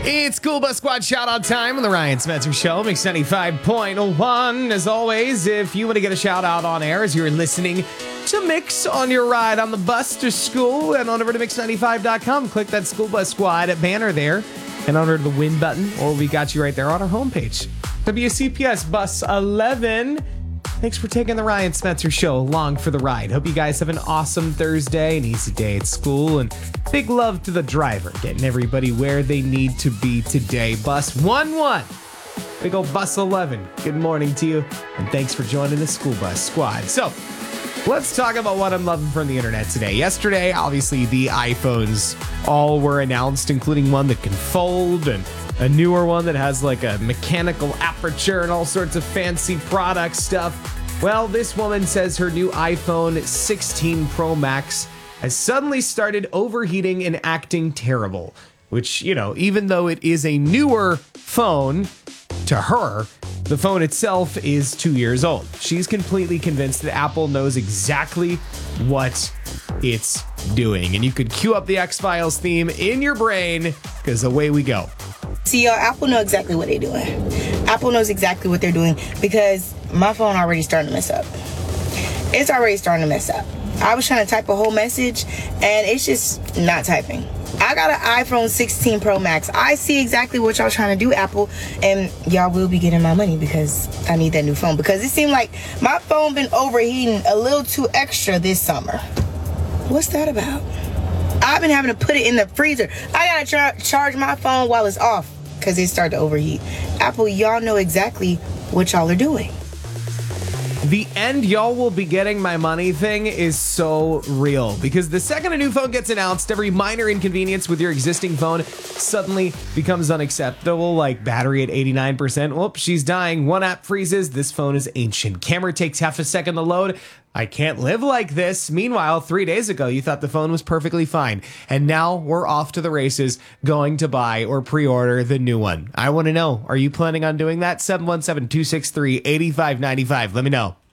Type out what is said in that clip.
It's School Bus Squad shout-out time on the Ryan Spencer Show, Mix 95.1. As always, if you want to get a shout-out on air as you're listening to Mix on your ride on the bus to school, head on over to Mix95.com. Click that School Bus Squad banner there and under the win button, or we got you right there on our homepage. WCPS Bus 11. Thanks for taking the Ryan Spencer Show along for the ride. Hope you guys have an awesome Thursday, an easy day at school, and big love to the driver, getting everybody where they need to be today. Bus 11, big old Bus 11, good morning to you, and thanks for joining the School Bus Squad. So, let's talk about what I'm loving from the internet today. Yesterday, obviously, the iPhones all were announced, including one that can fold and a newer one that has like a mechanical aperture and all sorts of fancy product stuff. Well, this woman says her new iPhone 16 Pro Max has suddenly started overheating and acting terrible, which, you know, even though it is a newer phone to her, the phone itself is 2 years old. She's completely convinced that Apple knows exactly what it's doing. And you could cue up the X-Files theme in your brain, because away we go. See, y'all, Apple know exactly what they're doing. Apple knows exactly what they're doing because my phone already starting to mess up. It's already starting to mess up. I was trying to type a whole message, and it's just not typing. I got an iPhone 16 Pro Max. I see exactly what y'all trying to do, Apple, and y'all will be getting my money because I need that new phone. Because it seemed like my phone been overheating a little too extra this summer. What's that about? I've been having to put it in the freezer. I gotta charge my phone while it's off because it started to overheat. Apple, y'all know exactly what y'all are doing. The end y'all will be getting my money thing is so real, because the second a new phone gets announced, every minor inconvenience with your existing phone suddenly becomes unacceptable, like battery at 89%. Whoops, she's dying. One app freezes. This phone is ancient. Camera takes half a second to load. I can't live like this. Meanwhile, 3 days ago, you thought the phone was perfectly fine. And now we're off to the races, going to buy or pre-order the new one. I want to know, are you planning on doing that? 717-263-8595. Let me know.